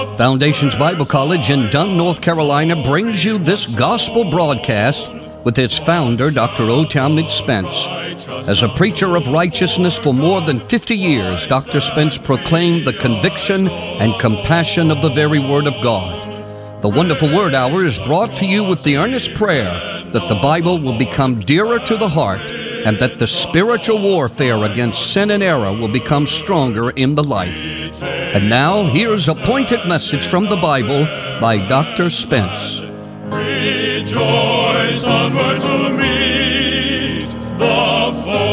Foundations Bible College in Dunn, North Carolina brings you this gospel broadcast with its founder, Dr. O. Talmage Spence. As a preacher of righteousness for more than 50 years, Dr. Spence proclaimed the conviction and compassion of the very Word of God. The Wonderful Word Hour is brought to you with the earnest prayer that the Bible will become dearer to the heart and that the spiritual warfare against sin and error will become stronger in the life. And now, here's a pointed message from the Bible by Dr. Spence. Rejoice onward to meet the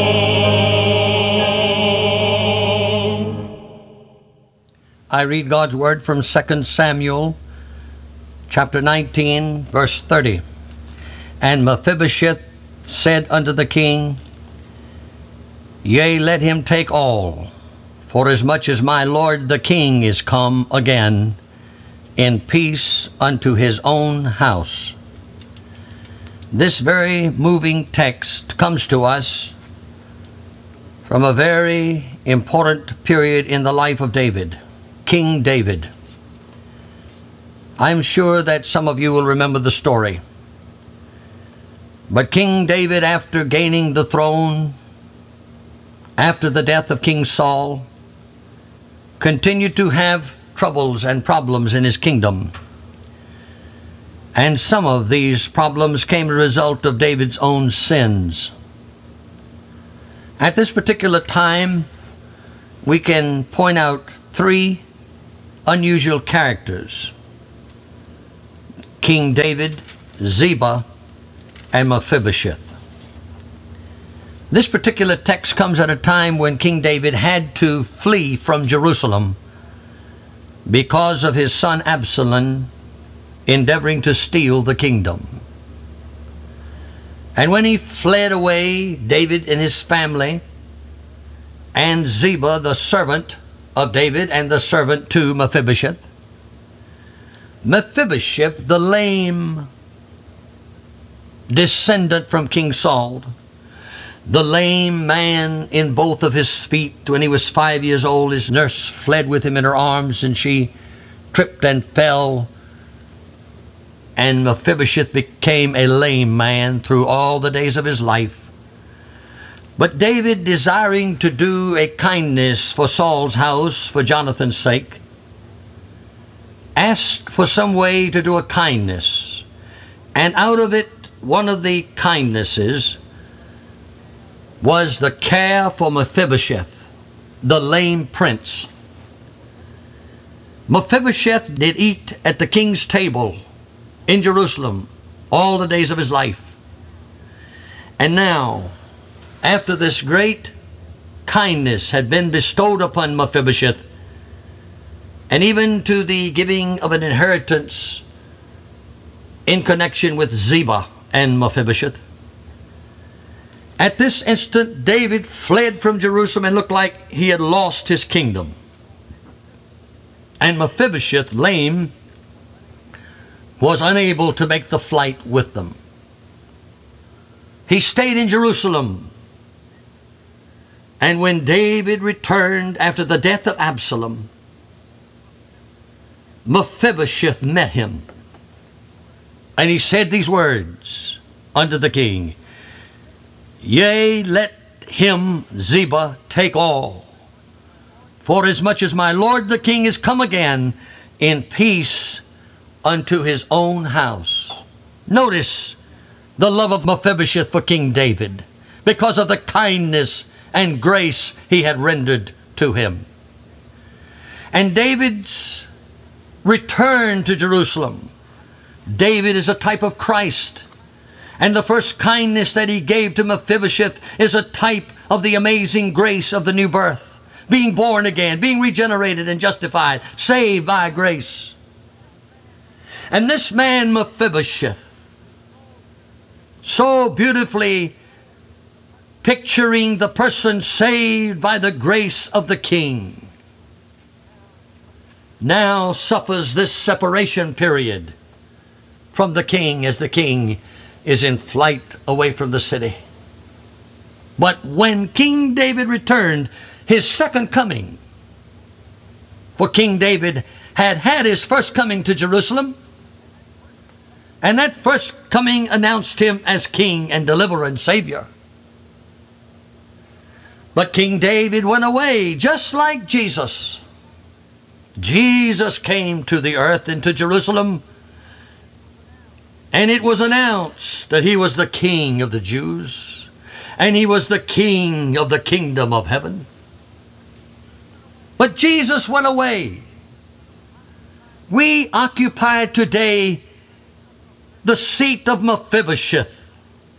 foe. I read God's Word from 2 Samuel, chapter 19, verse 30. And Mephibosheth said unto the king, Yea, let him take all, forasmuch as my lord the king is come again in peace unto his own house. This very moving text comes to us from a very important period in the life of David, King David. I'm sure that some of you will remember the story. But King David, after gaining the throne, after the death of King Saul, continued to have troubles and problems in his kingdom. And some of these problems came as a result of David's own sins. At this particular time, we can point out three unusual characters: King David, Ziba, and Mephibosheth. This particular text comes at a time when King David had to flee from Jerusalem because of his son Absalom endeavoring to steal the kingdom. And when he fled away, David and his family, and Ziba, the servant of David, and the servant to Mephibosheth, Mephibosheth, the lame descendant from King Saul, the lame man in both of his feet. When he was 5 years old, his nurse fled with him in her arms, and she tripped and fell. And Mephibosheth became a lame man through all the days of his life. But David, desiring to do a kindness for Saul's house for Jonathan's sake, asked for some way to do a kindness. And out of it, one of the kindnesses was the care for Mephibosheth, the lame prince. Mephibosheth did eat at the king's table in Jerusalem all the days of his life. And now, after this great kindness had been bestowed upon Mephibosheth, and even to the giving of an inheritance in connection with Ziba and Mephibosheth, at this instant, David fled from Jerusalem and looked like he had lost his kingdom. And Mephibosheth, lame, was unable to make the flight with them. He stayed in Jerusalem. And when David returned after the death of Absalom, Mephibosheth met him. And he said these words unto the king, Yea, let him, Ziba, take all, forasmuch as my lord the king is come again in peace unto his own house. Notice the love of Mephibosheth for King David because of the kindness and grace he had rendered to him. And David's return to Jerusalem. David is a type of Christ. And the first kindness that he gave to Mephibosheth is a type of the amazing grace of the new birth, being born again, being regenerated and justified, saved by grace. And this man Mephibosheth, so beautifully picturing the person saved by the grace of the king, now suffers this separation period from the king as the king is in flight away from the city. But when King David returned, his second coming, for King David had had his first coming to Jerusalem, and that first coming announced him as king and deliverer and savior. But King David went away just like Jesus. Jesus came to the earth and to Jerusalem, and it was announced that he was the King of the Jews, and he was the King of the kingdom of heaven. But Jesus went away. We occupy today the seat of Mephibosheth.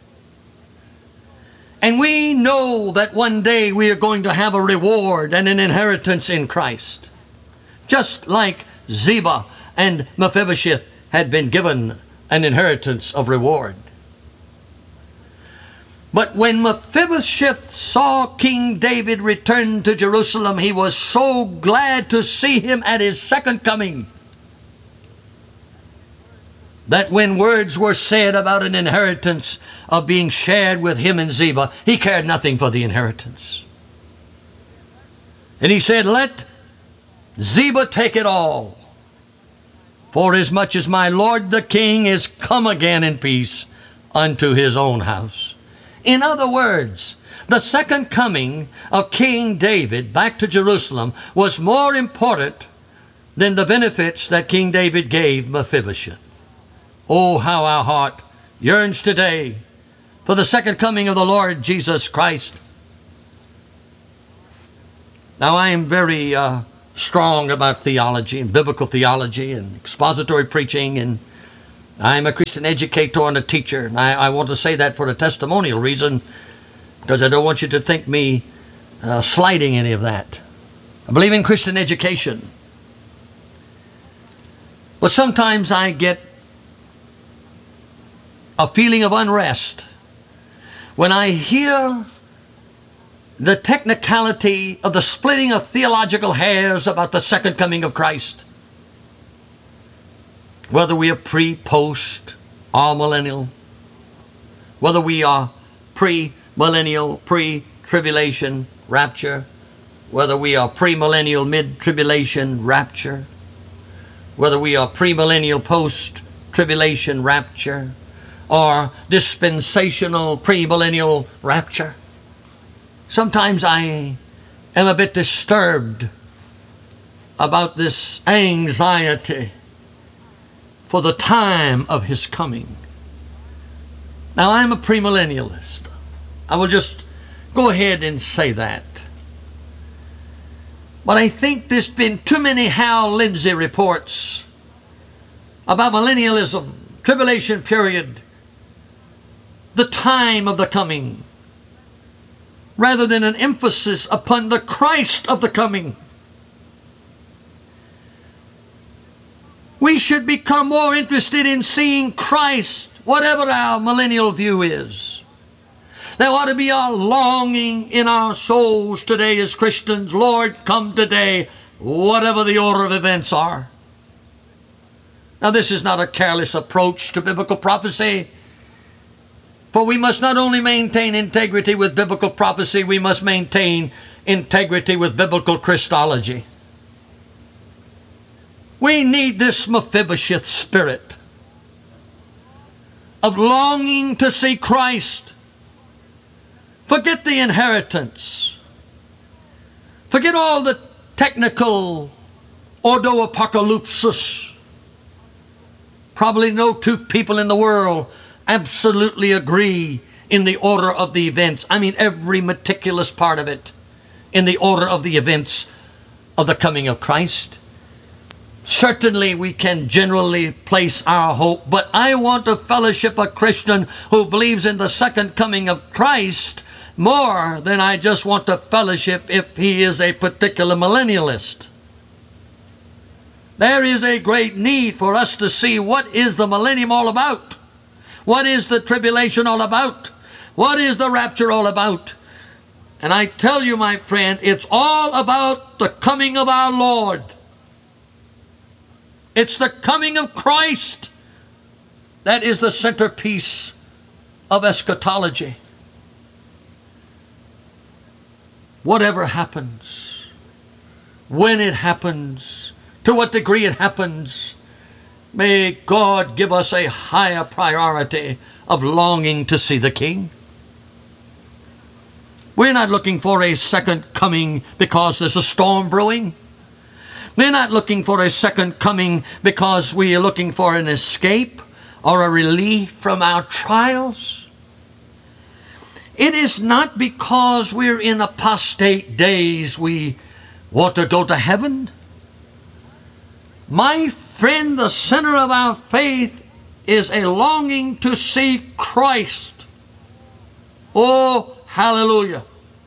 And we know that one day we are going to have a reward and an inheritance in Christ. Just like Ziba and Mephibosheth had been given an inheritance of reward. But when Mephibosheth saw King David return to Jerusalem, he was so glad to see him at his second coming, that when words were said about an inheritance of being shared with him and Ziba, he cared nothing for the inheritance. And he said, "Let Ziba take it all, forasmuch as my lord the king is come again in peace unto his own house." In other words, the second coming of King David back to Jerusalem was more important than the benefits that King David gave Mephibosheth. Oh, how our heart yearns today for the second coming of the Lord Jesus Christ. Now, I am very strong about theology and biblical theology and expository preaching, and I'm a Christian educator and a teacher, and I want to say that for a testimonial reason, because I don't want you to think me slighting any of that. I believe in Christian education. But sometimes I get a feeling of unrest when I hear the technicality of the splitting of theological hairs about the second coming of Christ. Whether we are pre, post, or millennial, whether we are pre-millennial, pre-tribulation, rapture, whether we are pre-millennial, mid-tribulation, rapture, whether we are pre-millennial, post-tribulation, rapture, or dispensational, pre-millennial rapture. Sometimes I am a bit disturbed about this anxiety for the time of his coming. Now, I'm a premillennialist. I will just go ahead and say that. But I think there's been too many Hal Lindsey reports about millennialism, tribulation period, the time of the coming, rather than an emphasis upon the Christ of the coming. We should become more interested in seeing Christ, whatever our millennial view is. There ought to be a longing in our souls today as Christians. Lord, come today, whatever the order of events are. Now, this is not a careless approach to biblical prophecy, for we must not only maintain integrity with biblical prophecy, we must maintain integrity with biblical Christology. We need this Mephibosheth spirit of longing to see Christ. Forget the inheritance. Forget all the technical ordo-apocalypsis. Probably no two people in the world absolutely agree in the order of the events. I mean, every meticulous part of it in the order of the events of the coming of Christ. Certainly we can generally place our hope, but I want to fellowship a Christian who believes in the second coming of Christ more than I just want to fellowship if he is a particular millennialist. There is a great need for us to see what is the millennium all about. What is the tribulation all about? What is the rapture all about? And I tell you, my friend, it's all about the coming of our Lord. It's the coming of Christ that is the centerpiece of eschatology. Whatever happens, when it happens, to what degree it happens, may God give us a higher priority of longing to see the King. We're not looking for a second coming because there's a storm brewing. We're not looking for a second coming because we are looking for an escape or a relief from our trials. It is not because we're in apostate days we want to go to heaven. My friend, the center of our faith is a longing to see Christ. Oh, hallelujah.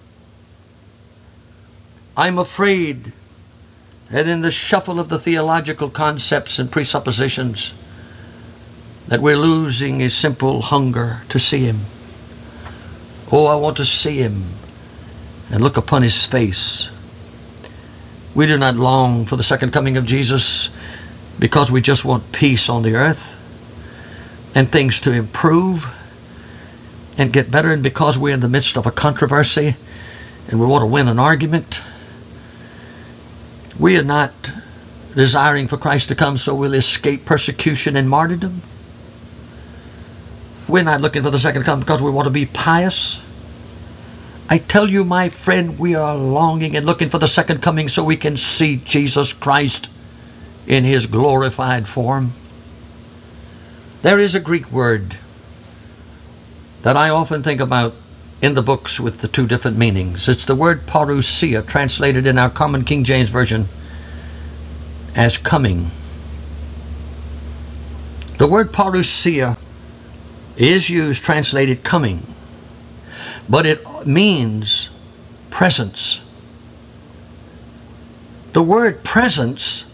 I'm afraid that in the shuffle of the theological concepts and presuppositions that we're losing a simple hunger to see Him. Oh, I want to see Him and look upon His face. We do not long for the second coming of Jesus because we just want peace on the earth and things to improve and get better, and because we're in the midst of a controversy and we want to win an argument. We are not desiring for Christ to come so we'll escape persecution and martyrdom. We're not looking for the second coming because we want to be pious. I tell you, my friend, we are longing and looking for the second coming so we can see Jesus Christ in His glorified form. There is a Greek word that I often think about in the books with the two different meanings. It's the word parousia, translated in our common King James Version as coming. The word parousia is used, translated coming, but it means presence. The word presence